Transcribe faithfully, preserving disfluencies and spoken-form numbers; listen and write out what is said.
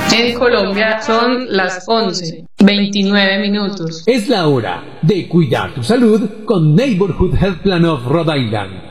En Colombia son las once, veintinueve minutos. Es la hora de cuidar tu salud con Neighborhood Health Plan of Rhode Island.